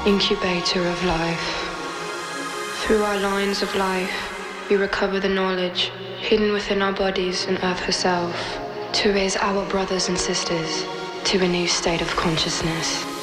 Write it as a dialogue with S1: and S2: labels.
S1: incubator of life. Through our lines of life, we recover the knowledge hidden within our bodies and Earth herself, to raise our brothers and sisters to a new state of consciousness.